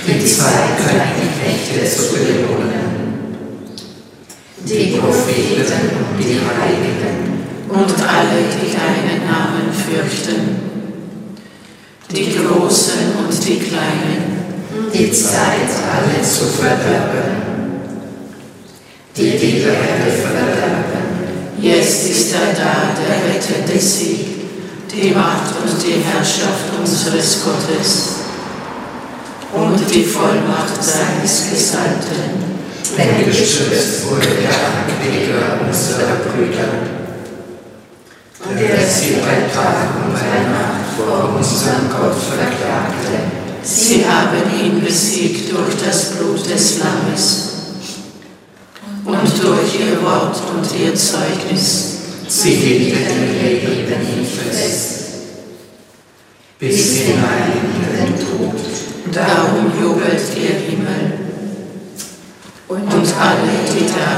die zwei kleinen Knechte zu belohnen. Die Propheten und die Heiligen und alle, die deinen Namen fürchten. Die Großen und die Kleinen, die Zeit, alle zu verderben. Die Erde verderben. Jetzt ist er da, der rettende Sieg, die Macht und die Herrschaft unseres Gottes und die Vollmacht seines Gesalbten. Denn gestürzt wurde der Ankläger unserer Brüder, der sie bei Tag und bei Nacht vor unserem Gott verklagte. Sie haben ihn besiegt durch das Blut des Lammes und durch ihr Wort und ihr Zeugnis. Sie hielten ihr Leben nicht fest, bis hinein in den Tod. Darum jubelt ihr Himmel und alle, die